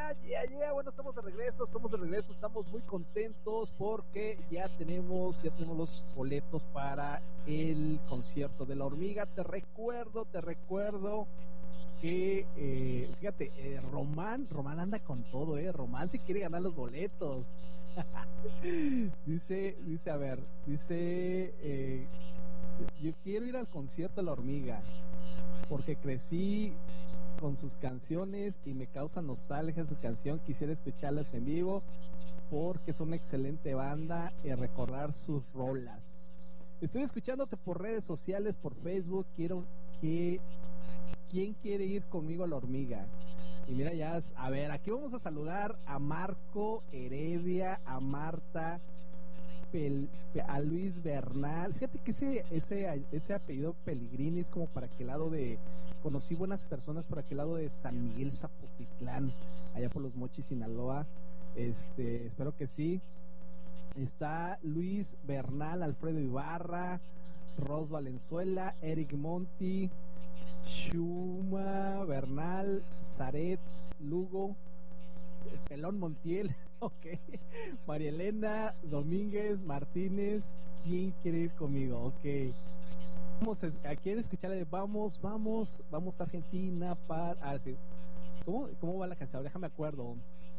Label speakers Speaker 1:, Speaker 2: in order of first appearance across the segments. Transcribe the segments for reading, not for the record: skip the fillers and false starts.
Speaker 1: Bueno, estamos de regreso, estamos muy contentos porque ya tenemos los boletos para el concierto de La Hormiga. Te recuerdo que, fíjate, Román anda con todo, Román se quiere ganar los boletos. dice, yo quiero ir al concierto de La Hormiga porque crecí con sus canciones y me causa nostalgia su canción, quisiera escucharlas en vivo porque es una excelente banda y recordar sus rolas. Estoy escuchándote por redes sociales, por Facebook, ¿quién quiere ir conmigo a La Hormiga? Y mira, a ver, aquí vamos a saludar a Marco Heredia, a Marta, a Luis Bernal. Fíjate que ese apellido Pellegrini es como para aquel lado de... Conocí buenas personas por aquel lado de San Miguel Zapotitlán, allá por los Mochis, Sinaloa. Espero que sí. Está Luis Bernal, Alfredo Ibarra, Ros Valenzuela, Eric Monti, Shuma Bernal, Zaret Lugo, Pelón Montiel, ok, María Elena Domínguez Martínez. ¿Quién quiere ir conmigo? Ok, ¿a quién escucharle de vamos a Argentina para... sí. ¿Cómo va la canción? Déjame acuerdo.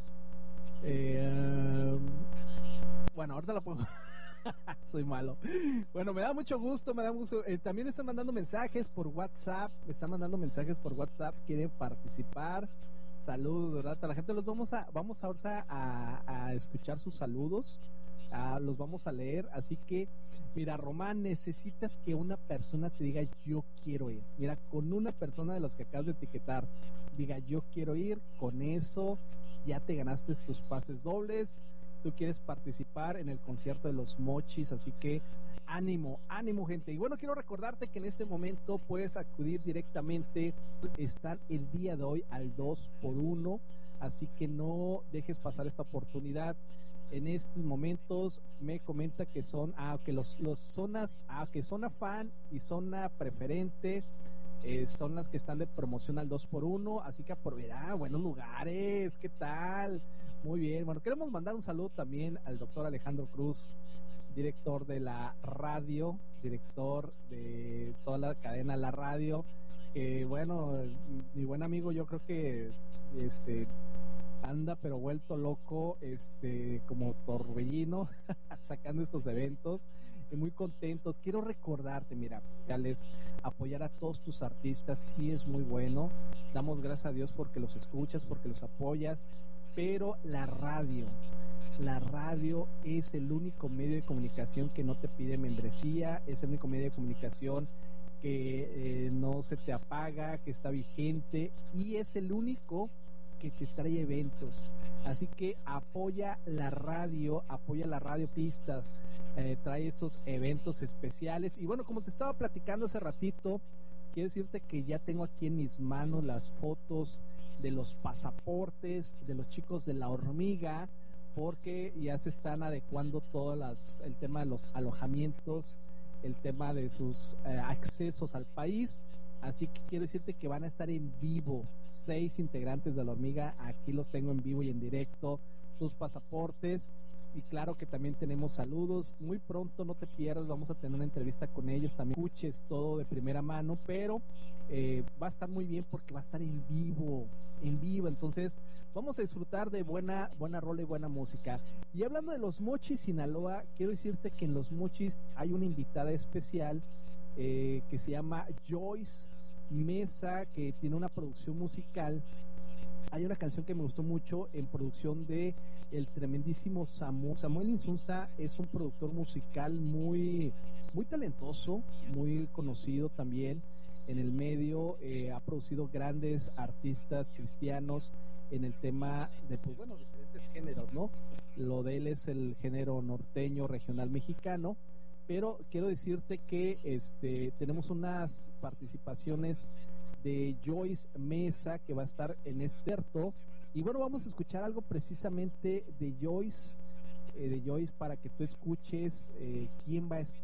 Speaker 1: Bueno, ahorita la pongo. Soy malo. Bueno, me da mucho gusto. También están mandando mensajes por WhatsApp. Quieren participar. Saludos, ¿verdad? A la gente vamos ahorita a escuchar sus saludos. Los vamos a leer. Así que, mira, Román, necesitas que una persona te diga yo quiero ir. Mira, con una persona de los que acabas de etiquetar diga yo quiero ir, con eso ya te ganaste tus pases dobles. Tú quieres participar en el concierto de los Mochis, así que ánimo, gente. Y bueno, quiero recordarte que en este momento puedes acudir directamente, están el día de hoy al 2x1, así que no dejes pasar esta oportunidad. En estos momentos me comenta que son que los zonas, que zona fan y zona preferente son las que están de promoción al 2x1, así que aprovechar buenos lugares. ¿Qué tal? Muy bien. Bueno, queremos mandar un saludo también al doctor Alejandro Cruz, director de la radio, director de toda la cadena La Radio, que bueno, mi buen amigo, yo creo que anda pero vuelto loco, como torbellino sacando estos eventos, y muy contentos. Quiero recordarte, mira, apoyar a todos tus artistas sí es muy bueno, damos gracias a Dios porque los escuchas, porque los apoyas, pero la radio es el único medio de comunicación que no te pide membresía, es el único medio de comunicación que no se te apaga, que está vigente, y es el único que te trae eventos. Así que apoya la radio Pistas, trae esos eventos especiales. Y bueno, como te estaba platicando hace ratito, quiero decirte que ya tengo aquí en mis manos las fotos de los pasaportes de los chicos de La Hormiga, porque ya se están adecuando el tema de los alojamientos, el tema de sus accesos al país. Así que quiero decirte que van a estar en vivo 6 integrantes de La Hormiga. Aquí los tengo en vivo y en directo, sus pasaportes. Y claro que también tenemos saludos. Muy pronto, no te pierdas, vamos a tener una entrevista con ellos. También escuches todo de primera mano, pero va a estar muy bien porque va a estar en vivo. Entonces vamos a disfrutar de buena rola y buena música. Y hablando de los Mochis, Sinaloa, quiero decirte que en los Mochis hay una invitada especial que se llama Joyce Mesa, que tiene una producción musical. Hay una canción que me gustó mucho en producción de el tremendísimo Samuel Insunza. Es un productor musical muy talentoso, muy conocido también en el medio. Ha producido grandes artistas cristianos en el tema de, pues bueno, diferentes géneros, ¿no? Lo de él es el género norteño, regional mexicano. Pero quiero decirte que tenemos unas participaciones de Joyce Mesa que va a estar en experto. Y bueno, vamos a escuchar algo precisamente de Joyce para que tú escuches quién va a estar.